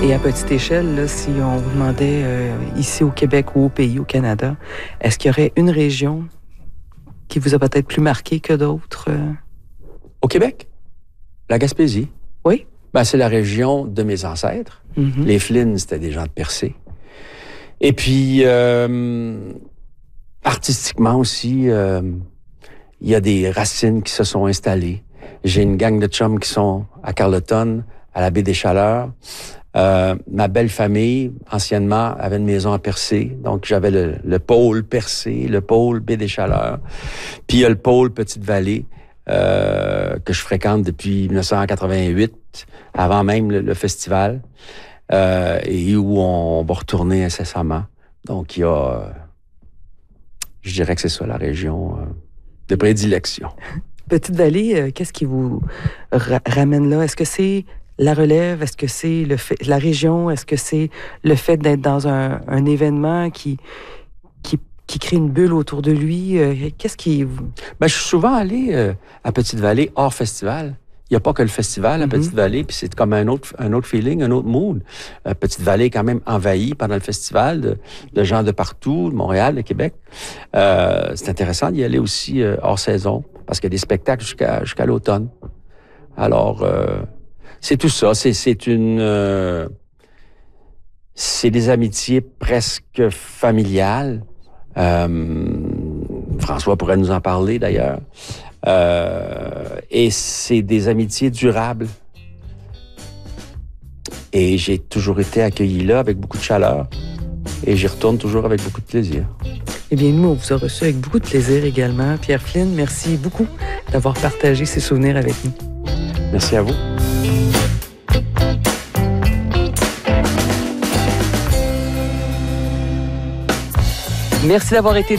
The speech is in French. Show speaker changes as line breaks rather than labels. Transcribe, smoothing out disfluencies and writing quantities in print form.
Et à petite échelle, là, si on vous demandait ici au Québec ou au pays, au Canada, est-ce qu'il y aurait une région qui vous a peut-être plus marqué que d'autres?
Au Québec, la Gaspésie.
Oui?
Ben, c'est la région de mes ancêtres.
Mm-hmm.
Les Flynn, c'était des gens de Percé. Et puis, artistiquement aussi, il y a des racines qui se sont installées. J'ai une gang de chums qui sont à Carleton, à la baie des Chaleurs. Ma belle famille, anciennement, avait une maison à Percé. Donc, j'avais le pôle Percé, le pôle baie des Chaleurs. Puis, il y a le pôle Petite-Vallée, que je fréquente depuis 1988, avant même le festival, et où on va retourner incessamment. Donc, il y a... je dirais que c'est ça, la région de prédilection.
Petite-Vallée, qu'est-ce qui vous ramène là? Est-ce que c'est la relève? Est-ce que c'est la région? Est-ce que c'est le fait d'être dans un événement qui crée une bulle autour de lui? Qu'est-ce qui...
Ben, je suis souvent allé à Petite-Vallée hors festival. Il n'y a pas que le festival à Petite-Vallée, puis c'est comme un autre feeling, un autre mood. Petite-Vallée est quand même envahie pendant le festival de gens de partout, de Montréal, de Québec. C'est intéressant d'y aller aussi hors saison, parce qu'il y a des spectacles jusqu'à l'automne. Alors, c'est tout ça. C'est des amitiés presque familiales. François pourrait nous en parler d'ailleurs. Et c'est des amitiés durables. Et j'ai toujours été accueilli là avec beaucoup de chaleur. Et j'y retourne toujours avec beaucoup de plaisir.
Eh bien, nous, on vous a reçu avec beaucoup de plaisir également. Pierre Flynn, merci beaucoup d'avoir partagé ces souvenirs avec nous.
Merci à vous.
Merci d'avoir été